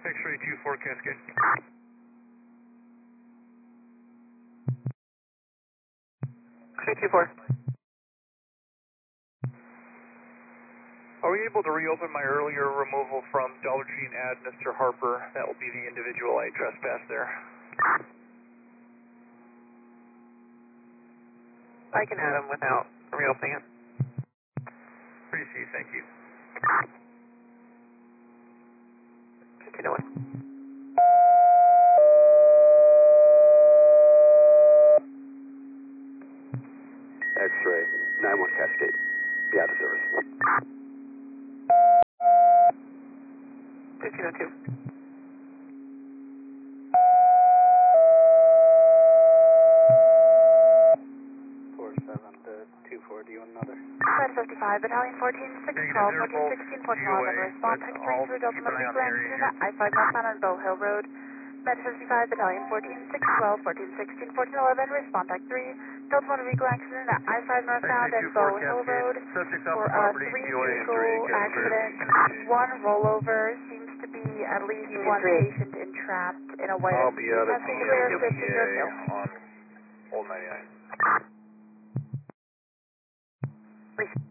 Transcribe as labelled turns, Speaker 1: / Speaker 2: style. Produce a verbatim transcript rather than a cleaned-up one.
Speaker 1: X-ray two four Cascade.
Speaker 2: X-ray two four.
Speaker 1: Are we able to reopen my earlier removal from Dollar Tree and add Mister Harper? That will be the individual I trespassed there.
Speaker 2: I can add him without reopening it.
Speaker 1: Appreciate, thank you.
Speaker 2: fifteen oh one.
Speaker 3: X-ray nine one Cascade. Be out of service.
Speaker 2: fifteen oh two.
Speaker 3: four seven to two four, do you want another?
Speaker 4: Flight fifty-five, Battalion fourteen six twelve, fourteen sixteen, fourteen eleven, respond, text three through Delta Mobile Grand at I five northbound on Bow Hill Road. Med fifty-five, Battalion fourteen six twelve, fourteen sixteen, fourteen eleven, respond, text three, Delta Motor Vehicle accident at I five northbound and Bow Hill Road for a three vehicle accident. One rollover, seems to be at least one patient entrapped in a white
Speaker 1: I'll be out of
Speaker 4: passenger
Speaker 1: the
Speaker 4: fifteen North Hill.
Speaker 1: on Old ninety-nine.
Speaker 4: Please.